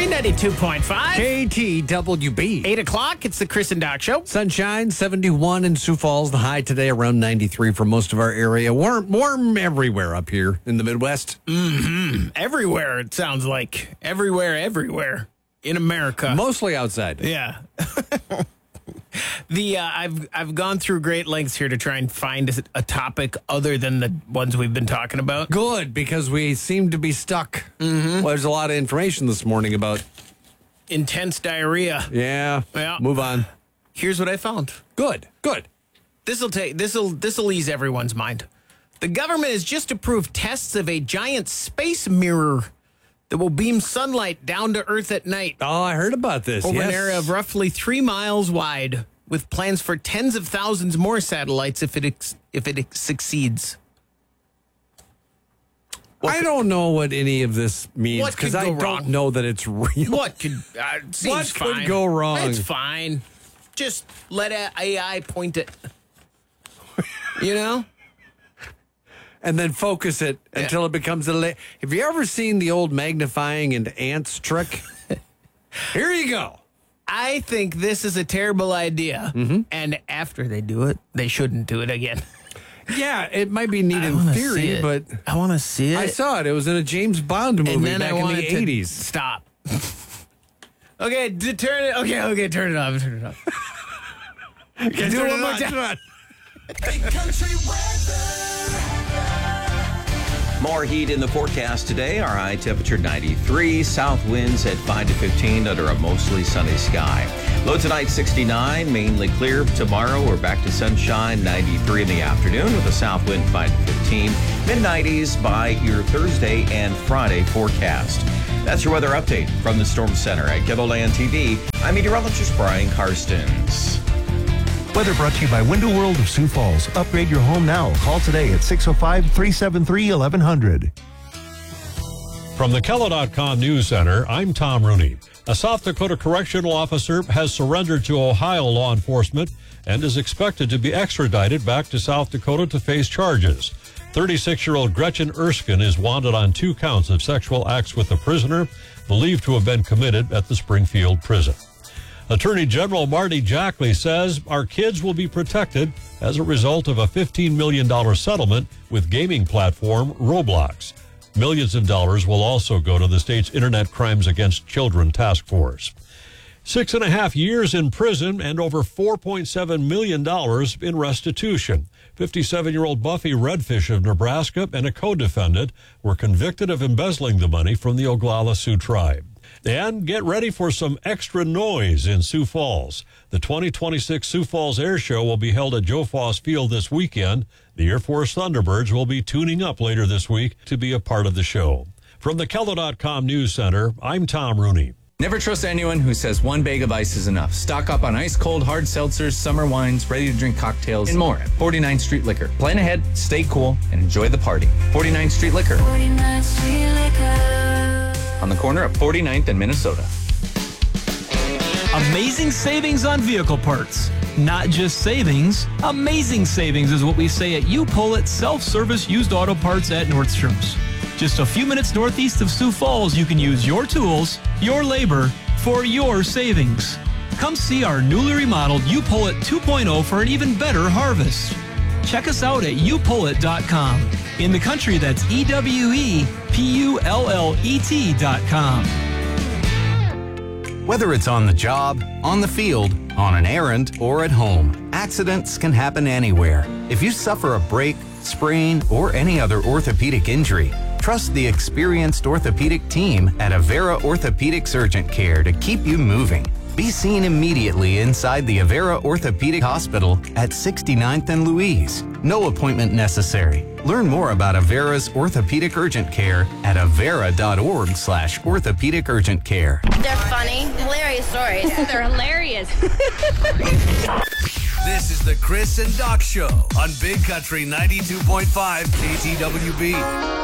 Country 92.5. KTWB. 8 o'clock, it's the Chris and Doc Show. Sunshine, 71 in Sioux Falls. The high today around 93 for most of our area. Warm everywhere up here in the Midwest. Everywhere, it sounds like. Everywhere in America. Mostly outside. Yeah. I've gone through great lengths here to try and find a topic other than the ones we've been talking about. Good, because we seem to be stuck. Well, there's a lot of information this morning about Intense diarrhea. Yeah. Move on. Here's what I found. Good. This'll ease everyone's mind. The government has just approved tests of a giant space mirror that will beam sunlight down to Earth at night. Oh, I heard about this. Over an area of roughly 3 miles wide, with plans for tens of thousands more satellites if it succeeds. I don't know what any of this means because I don't know that it's real. What could could go wrong? It's fine. Just let AI point it. You know? And then focus it until it becomes a... Have you ever seen the old magnifying and ants trick? Here you go. I think this is a terrible idea. And after they do it, they shouldn't do it again. Yeah, it might be neat in theory, but... I want to see it. I saw it. It was in a James Bond movie and then back I in the 80s. Stop. Okay, turn it... Okay, turn it off. Turn it off. Okay, do it one more time. Big country weather. More heat in the forecast today. Our high temperature 93. South winds at 5 to 15 under a mostly sunny sky. Low tonight 69. Mainly clear. Tomorrow we're back to sunshine 93 in the afternoon with a south wind 5 to 15. Mid-90s by your Thursday and Friday forecast. That's your weather update from the Storm Center at KEVOLAND TV. I'm meteorologist Brian Karstens. Weather brought to you by Window World of Sioux Falls. Upgrade your home now. Call today at 605-373-1100. From the KELO.com News Center, I'm Tom Rooney. A South Dakota correctional officer has surrendered to Ohio law enforcement and is expected to be extradited back to South Dakota to face charges. 36-year-old Gretchen Erskine is wanted on 2 counts of sexual acts with a prisoner believed to have been committed at the Springfield prison. Attorney General Marty Jackley says our kids will be protected as a result of a $15 million settlement with gaming platform Roblox. Millions of dollars will also go to the state's Internet Crimes Against Children Task Force. 6.5 years in prison and over $4.7 million in restitution. 57-year-old Buffy Redfish of Nebraska and a co-defendant were convicted of embezzling the money from the Oglala Sioux tribe. And get ready for some extra noise in Sioux Falls. The 2026 Sioux Falls Air Show will be held at Joe Foss Field this weekend. The Air Force Thunderbirds will be tuning up later this week to be a part of the show. From the KELO.com News Center, I'm Tom Rooney. Never trust anyone who says one bag of ice is enough. Stock up on ice-cold hard seltzers, summer wines, ready-to-drink cocktails, and more at 49th Street Liquor. Plan ahead, stay cool, and enjoy the party. 49th Street Liquor. 49th Street Liquor. On the corner of 49th and Minnesota. Amazing savings on vehicle parts. Not just savings, amazing savings is what we say at U-Pull self-service used auto parts at Nordstrom's. Just a few minutes northeast of Sioux Falls, you can use your tools, your labor, for your savings. Come see our newly remodeled U-Pull 2.0 for an even better harvest. Check us out at youpullit.com. In the country, that's EWEPULLET.com. Whether it's on the job, on the field, on an errand, or at home, accidents can happen anywhere. If you suffer a break, sprain, or any other orthopedic injury, trust the experienced orthopedic team at Avera Orthopedics Urgent Care to keep you moving. Be seen immediately inside the Avera Orthopedic Hospital at 69th and Louise. No appointment necessary. Learn more about Avera's Orthopedic Urgent Care at avera.org/orthopedic urgent care. They're funny, hilarious stories. They're hilarious. This is the Chris and Doc Show on Big Country 92.5 KTWB.